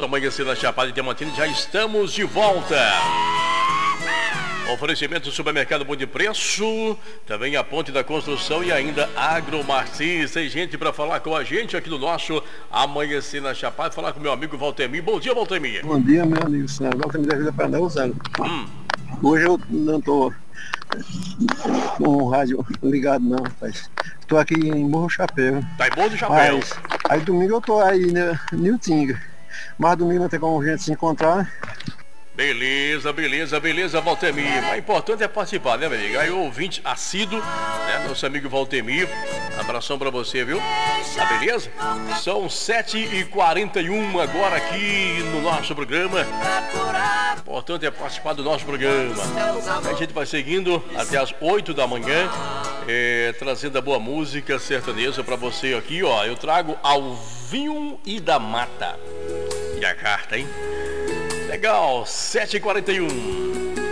Amanhecer na Chapada Diamantina, já estamos de volta. Oferecimento do Supermercado Bom de Preço, também a Ponte da Construção e ainda Agromarcis. Tem gente para falar com a gente aqui no nosso Amanhecer na Chapada, falar com meu amigo Valtemir. Bom dia, Valtemir. Bom dia, meu amigo Sandro. Valtemir da Vila Pernambucano. Hoje eu não tô com o rádio ligado não, rapaz. Tô aqui em Morro Chapéu. Tá em Morro do Chapéu. Mas, aí domingo eu tô aí, né, em Utinga. Mas domingo não tem como a gente se encontrar. Beleza, Valtemir. O importante é participar, né, meu amigo? Aí o ouvinte assíduo, né, nosso amigo Valtemir. Abração pra você, viu? Tá beleza? São 7h41 agora aqui no nosso programa. O importante é participar do nosso programa. A gente vai seguindo até as 8 da manhã, trazendo a boa música sertaneja pra você aqui, ó. Eu trago Alvinho e da Mata. E a carta, hein? Legal, 7h41.